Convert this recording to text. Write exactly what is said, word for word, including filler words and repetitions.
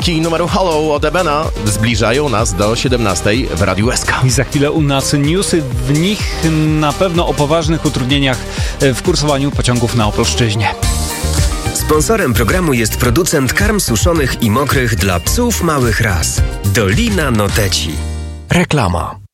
Kawałki numeru Hollow od Ebena zbliżają nas do siedemnastej w Radiu S K. I za chwilę u nas newsy, w nich na pewno o poważnych utrudnieniach w kursowaniu pociągów na Opolszczyźnie. Sponsorem programu jest producent karm suszonych i mokrych dla psów małych ras. Dolina Noteci. Reklama.